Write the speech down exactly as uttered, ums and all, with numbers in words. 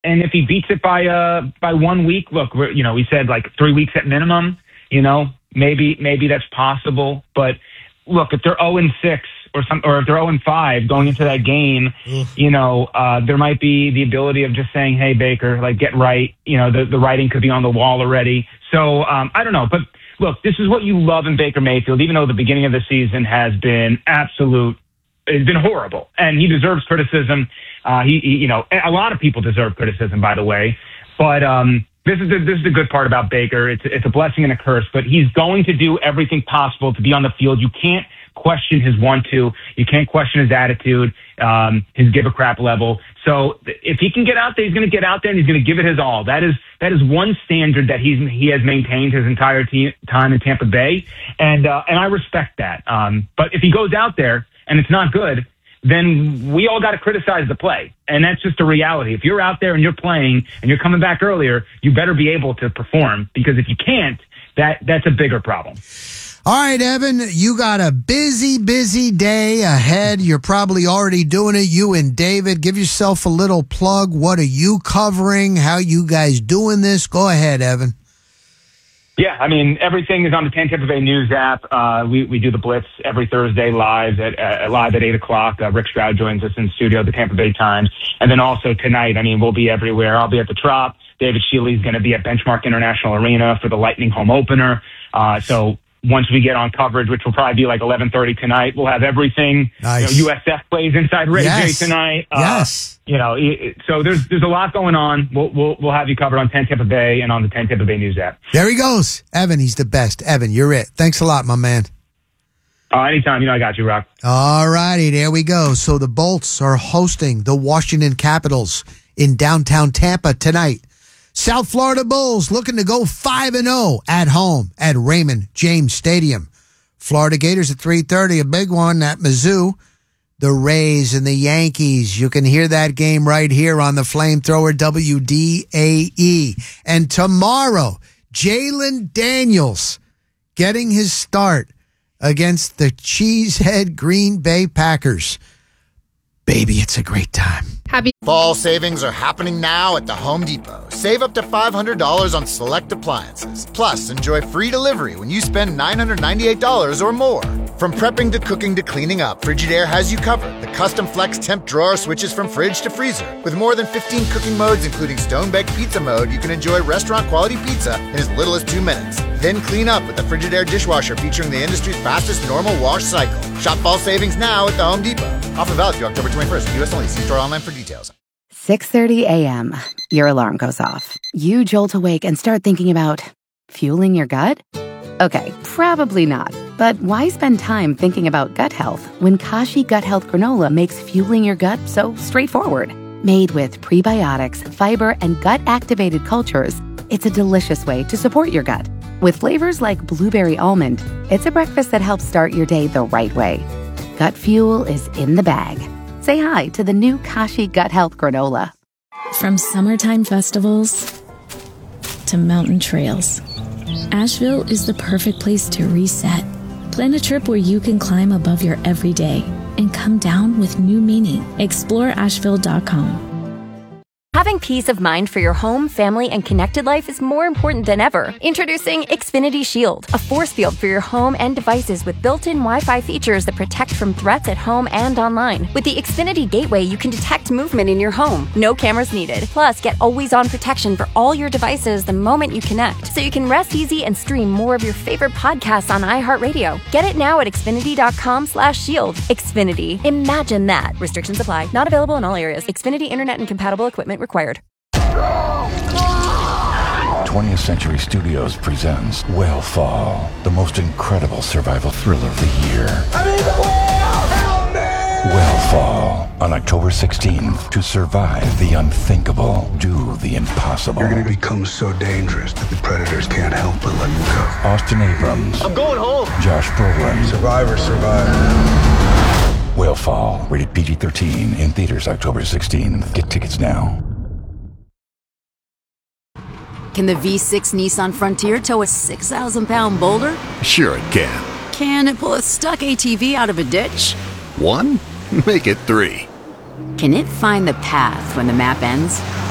And if he beats it by uh by one week, look, we're, you know, we said like three weeks at minimum. You know, maybe maybe that's possible. But look, if they're zero and six or some, or if they're zero and five going into that game, you know, uh, there might be the ability of just saying, "Hey, Baker, like get right." You know, the the writing could be on the wall already. So um, I don't know, but look, this is what you love in Baker Mayfield. Even though the beginning of the season has been absolute, it's been horrible, and he deserves criticism. Uh, he, he, you know, a lot of people deserve criticism, by the way. But um, this is the, this is the good part about Baker. It's it's a blessing and a curse. But he's going to do everything possible to be on the field. You can't question his one-two. You can't question his attitude, um, his give a crap level. So if he can get out there, he's going to get out there and he's going to give it his all. That is that is one standard that he's he has maintained his entire te- time in Tampa Bay, and uh, and I respect that. Um, but if he goes out there and it's not good, then we all got to criticize the play. And that's just a reality. If you're out there and you're playing and you're coming back earlier, you better be able to perform, because if you can't, that that's a bigger problem. All right, Evan, you got a busy, busy day ahead. You're probably already doing it. You and David, give yourself a little plug. What are you covering? How you guys doing this? Go ahead, Evan. Yeah, I mean, everything is on the ten Tampa Bay News app. Uh, we, we do the Blitz every Thursday live at uh, live at eight o'clock. Uh, Rick Stroud joins us in the studio at the Tampa Bay Times. And then also tonight, I mean, we'll be everywhere. I'll be at the Trop. David Shealy's going to be at Benchmark International Arena for the Lightning home opener. Uh, so once we get on coverage, which will probably be like eleven thirty tonight, we'll have everything. Nice. You know, U S F plays inside Ray Yes. J tonight. Uh, Yes. You know, it, so there's there's a lot going on. We'll, we'll we'll have you covered on ten Tampa Bay and on the ten Tampa Bay News app. There he goes. Evan, he's the best. Evan, you're it. Thanks a lot, my man. Uh, anytime, you know I got you, Rock. All righty, there we go. So the Bolts are hosting the Washington Capitals in downtown Tampa tonight. South Florida Bulls looking to go five and oh at home at Raymond James Stadium. Florida Gators at three thirty, a big one at Mizzou. The Rays and the Yankees. You can hear that game right here on the Flamethrower W D A E. And tomorrow, Jalen Daniels getting his start against the Cheesehead Green Bay Packers. Baby, it's a great time. Happy Fall savings are happening now at the Home Depot. Save up to five hundred dollars on select appliances. Plus, enjoy free delivery when you spend nine hundred ninety-eight dollars or more. From prepping to cooking to cleaning up, Frigidaire has you covered. The custom flex temp drawer switches from fridge to freezer. With more than fifteen cooking modes, including stone-baked pizza mode, you can enjoy restaurant-quality pizza in as little as two minutes. Then clean up with the Frigidaire dishwasher featuring the industry's fastest normal wash cycle. Shop fall savings now at the Home Depot. Offer valid through October twenty-first. U S only. See store online for details. six thirty a.m. Your alarm goes off. You jolt awake and start thinking about fueling your gut? Okay, probably not. But why spend time thinking about gut health when Kashi Gut Health Granola makes fueling your gut so straightforward? Made with prebiotics, fiber, and gut-activated cultures, it's a delicious way to support your gut. With flavors like blueberry almond, it's a breakfast that helps start your day the right way. Gut fuel is in the bag. Say hi to the new Kashi Gut Health Granola. From summertime festivals to mountain trails, Asheville is the perfect place to reset. Plan a trip where you can climb above your everyday and come down with new meaning. Explore Asheville dot com. Having peace of mind for your home, family, and connected life is more important than ever. Introducing Xfinity Shield, a force field for your home and devices with built-in Wi-Fi features that protect from threats at home and online. With the Xfinity Gateway, you can detect movement in your home. No cameras needed. Plus, get always-on protection for all your devices the moment you connect, so you can rest easy and stream more of your favorite podcasts on iHeartRadio. Get it now at Xfinity dot com slash shield. Xfinity. Imagine that. Restrictions apply. Not available in all areas. Xfinity Internet and compatible equipment required. twentieth Century Studios presents Whale the most incredible survival thriller of the year. I need the whale! Help me! Whale on October sixteenth. To survive the unthinkable, do the impossible. You're gonna become so dangerous that the predators can't help but let you go. Austin Abrams. I'm going home! Josh Brolin. Survivor, survivor. Whale, rated P G thirteen, in theaters October sixteenth. Get tickets now. Can the V six Nissan Frontier tow a six thousand pound boulder? Sure it can. Can it pull a stuck A T V out of a ditch? One? Make it three. Can it find the path when the map ends?